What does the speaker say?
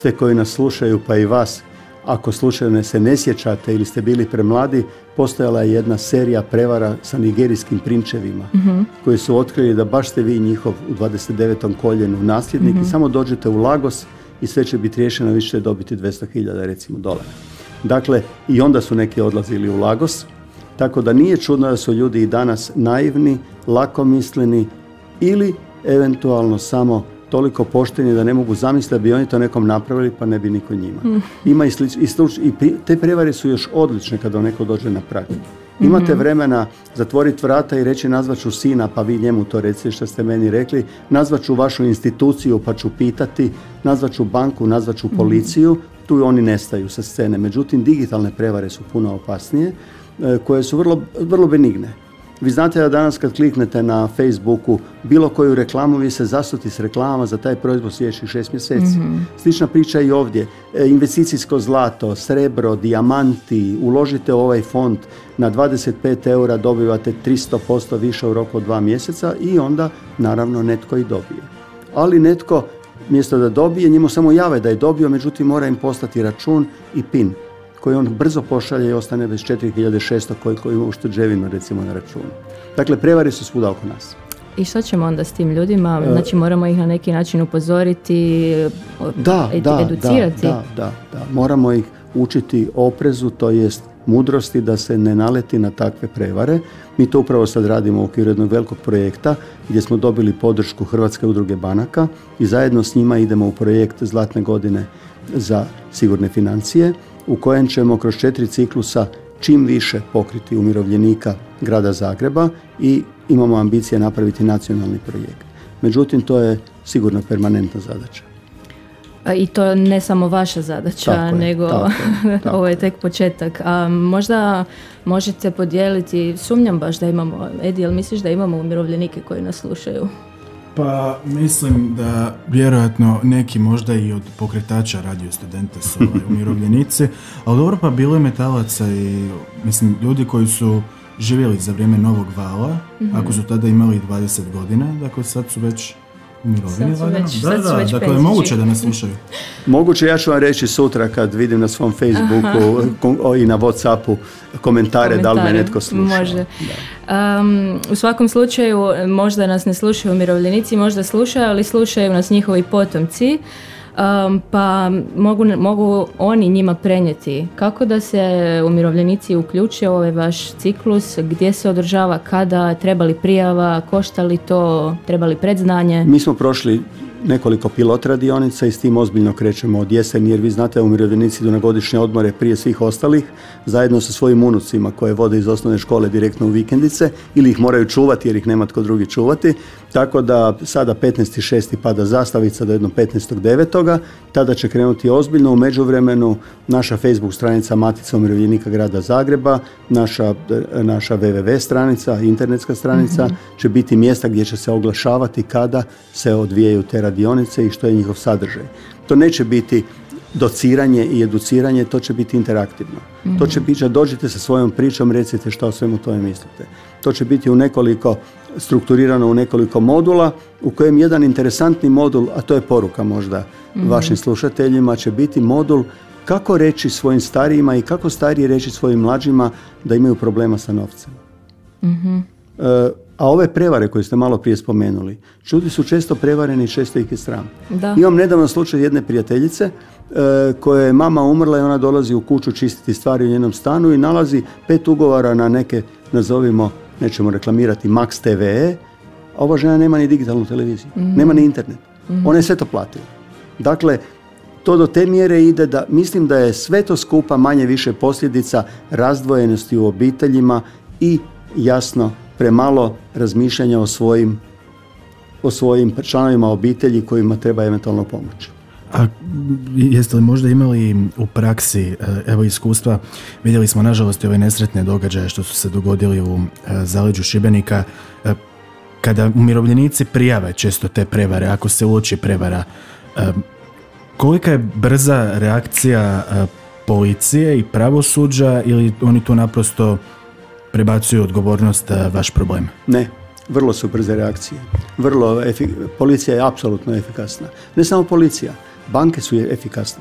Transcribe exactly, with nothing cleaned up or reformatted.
Sve koji nas slušaju, pa i vas, ako slučajno se ne sjećate ili ste bili premladi, postojala je jedna serija prevara sa nigerijskim prinčevima, mm-hmm. koji su otkrili da baš ste vi njihov u dvadeset devetom koljenu nasljednik mm-hmm. i samo dođete u Lagos i sve će biti riješeno, vi ćete dobiti dvjesto hiljada recimo dolara. Dakle, i onda su neki odlazili u Lagos, tako da nije čudno da su ljudi i danas naivni, lakomisleni ili eventualno samo toliko pošteni da ne mogu zamisliti da bi oni to nekom napravili pa ne bi niko njima. Mm. Ima i, slič, i, sluč, i pri, te prevare su još odlične kada neko dođe na prag. Imate mm-hmm. vremena zatvoriti vrata i reći nazvaću sina pa vi njemu to recite što ste meni rekli, nazvaću vašu instituciju pa ću pitati, nazvaću banku, nazvaću policiju, mm-hmm. tu oni nestaju sa scene. Međutim, digitalne prevare su puno opasnije, koje su vrlo, vrlo benigne. Vi znate da danas kad kliknete na Facebooku bilo koju reklamu, vi se zasuti s reklamama za taj proizvod sljedećih šest mjeseci. Mm-hmm. Slična priča i ovdje. E, investicijsko zlato, srebro, dijamanti, uložite u ovaj fond na dvadeset pet eura, dobivate tristo posto više u roku od dva mjeseca i onda naravno netko i dobije. Ali netko mjesto da dobije, njemu samo jave da je dobio, međutim mora im poslati račun i pin koji on brzo pošalje i ostane bez četiri hiljade šesto koliko ima ušteđevinu recimo na računu. Dakle, prevari su svuda oko nas. I što ćemo onda s tim ljudima? Znači moramo ih na neki način upozoriti, da, ed- da, educirati? Da, da, da. Moramo ih učiti oprezu, to jest mudrosti da se ne naleti na takve prevare. Mi to upravo sad radimo u okviru jednog velikog projekta gdje smo dobili podršku Hrvatske udruge banaka i zajedno s njima idemo u projekt Zlatne godine za sigurne financije, u kojem ćemo kroz četiri ciklusa čim više pokriti umirovljenika grada Zagreba i imamo ambicije napraviti nacionalni projekt. Međutim, to je sigurno permanentna zadaća. I to ne samo vaša zadaća, tako nego je, tako je, tako ovo je tek početak. A možda možete podijeliti, sumnjam baš da imamo, Edi, jel misliš da imamo umirovljenike koji nas slušaju? Pa mislim da vjerojatno neki možda i od pokretača Radio Studenta su ovaj, umirovljenici, ali dobro, pa bilo je metalaca i mislim ljudi koji su živjeli za vrijeme novog vala, mm-hmm. ako su tada imali dvadeset godina, dakle sad su već umirovljeni. Sad su već, da, sad su da, već dakle je moguće da nas slušaju. Moguće, ja ću vam reći sutra kad vidim na svom Facebooku ko, i na Whatsappu komentare, komentare da li me netko sluša. Može. Um, u svakom slučaju možda nas ne slušaju umirovljenici, možda slušaju, ali slušaju nas njihovi potomci. Um, pa mogu, mogu oni njima prenijeti kako da se umirovljenici uključe u ovaj vaš ciklus, gdje se održava, kada, treba li prijava, košta li to, treba li predznanje? Mi smo prošli nekoliko pilot radionica i s tim ozbiljno krećemo od jeseni, jer vi znate da umirovljenici idu na godišnje odmore prije svih ostalih, zajedno sa svojim unucima koje vode iz osnovne škole direktno u vikendice ili ih moraju čuvati jer ih nema tko drugi čuvati. Tako da sada petnaesti šesti pada zastavica do jednog petnaestog devetog Tada će krenuti ozbiljno. U međuvremenu naša Facebook stranica Matica umirovljenika grada Zagreba, naša, naša ve ve ve stranica, internetska stranica mm-hmm. će biti mjesta gdje će se oglašavati kada se odvijaju te radionice i što je njihov sadržaj. To neće biti dociranje i educiranje, to će biti interaktivno. Mm-hmm. To će biti, dođite sa svojom pričom, recite što o svemu tome mislite. To će biti u nekoliko, strukturirano u nekoliko modula, u kojem jedan interesantni modul, a to je poruka možda mm-hmm. vašim slušateljima, će biti modul kako reći svojim starijima i kako stariji reći svojim mlađima da imaju problema sa novcem. Mm-hmm. E, a ove prevare koje ste malo prije spomenuli, ljudi su često prevareni i često ih je sram. Da. Imam nedavno slučaj jedne prijateljice e, koje je mama umrla i ona dolazi u kuću čistiti stvari u njenom stanu i nalazi pet ugovora na neke, nazovimo, nećemo reklamirati, Max te ve, a ova žena nema ni digitalnu televiziju, mm-hmm. nema ni internet. Mm-hmm. Ona je sve to platila. Dakle, to do te mjere ide da mislim da je sve to skupa manje više posljedica razdvojenosti u obiteljima i jasno premalo razmišljanja o svojim, o svojim članovima obitelji kojima treba eventualno pomoći. A jeste li možda imali u praksi, evo iskustva, vidjeli smo nažalost ove nesretne događaje što su se dogodili u zaleđu Šibenika, kada umirovljenici prijave često te prevare, ako se uoči prevara, kolika je brza reakcija policije i pravosuđa ili oni tu naprosto prebacuju odgovornost vaš problem? Ne, vrlo su brze reakcije. Vrlo efi- policija je apsolutno efikasna. Ne samo policija, banke su efikasne.